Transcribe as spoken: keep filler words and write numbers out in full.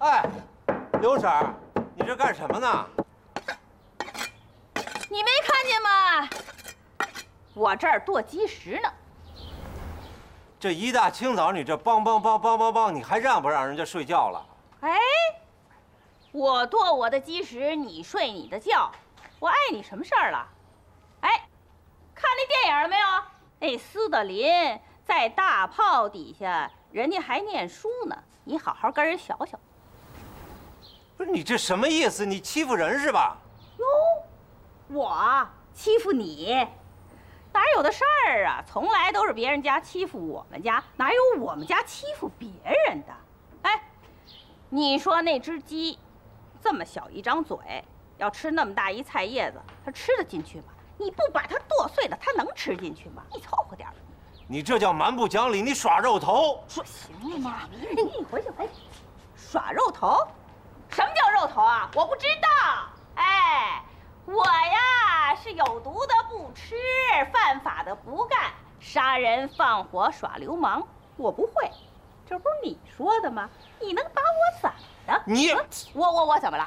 哎，刘婶儿，你这干什么呢？ 你没看见吗？我这儿剁鸡食呢。 这一大清早，你这梆梆梆梆梆梆，你还让不让人家睡觉了？ 哎，我剁我的鸡食，你睡你的觉，我碍你什么事儿了？哎，看那电影了没有？那斯德林在大炮底下，人家还念书呢，你好好跟人学学。 不是你这什么意思？你欺负人是吧？ 哟，我欺负你？哪有的事儿啊！从来都是别人家欺负我们家，哪有我们家欺负别人的？哎，你说那只鸡，这么小一张嘴，要吃那么大一菜叶子，它吃得进去吗？你不把它剁碎了，它能吃进去吗？你凑合点儿。 你这叫蛮不讲理，你耍肉头。 说行了吗？你回去回去，耍肉头？什么叫肉头啊？我不知道。哎。我呀是有毒的不吃，犯法的不干，杀人放火耍流氓，我不会。这不是你说的吗？你能把我怎么的？ 你我我我怎么了？